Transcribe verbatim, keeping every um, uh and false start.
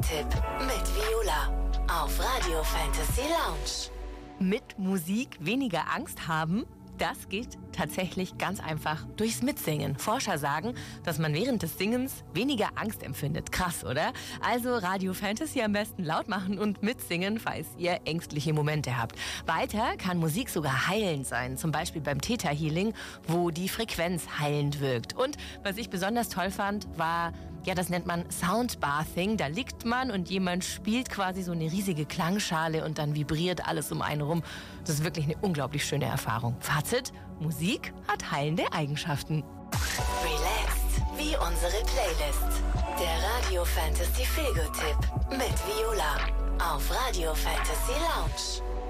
Tipp mit Viola auf Radio Fantasy Lounge. Mit Musik weniger Angst haben? Das geht tatsächlich ganz einfach durchs Mitsingen. Forscher sagen, dass man während des Singens weniger Angst empfindet. Krass, oder? Also Radio Fantasy am besten laut machen und mitsingen, falls ihr ängstliche Momente habt. Weiter kann Musik sogar heilend sein, zum Beispiel beim Theta Healing, wo die Frequenz heilend wirkt. Und was ich besonders toll fand, war, ja, das nennt man Soundbathing. Da liegt man und jemand spielt quasi so eine riesige Klangschale und dann vibriert alles um einen rum. Das ist wirklich eine unglaublich schöne Erfahrung. Fazit: Musik hat heilende Eigenschaften. Relaxed wie unsere Playlist. Der Radio Fantasy Feelgood Tipp mit Viola auf Radio Fantasy Lounge.